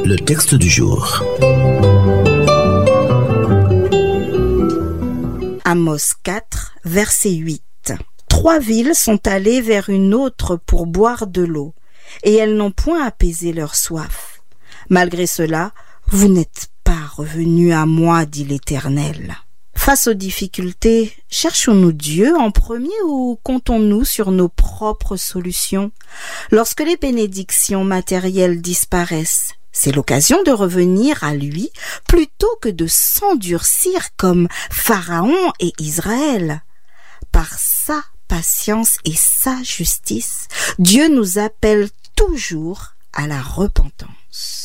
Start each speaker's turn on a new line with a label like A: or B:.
A: Le texte du jour.
B: Amos 4, verset 8. 3 villes sont allées vers une autre pour boire de l'eau, et elles n'ont point apaisé leur soif. Malgré cela, vous n'êtes pas revenus à moi, dit l'Éternel. Face aux difficultés, cherchons-nous Dieu en premier ou comptons-nous sur nos propres solutions? Lorsque les bénédictions matérielles disparaissent, c'est l'occasion de revenir à lui plutôt que de s'endurcir comme Pharaon et Israël. Par sa patience et sa justice, Dieu nous appelle toujours à la repentance.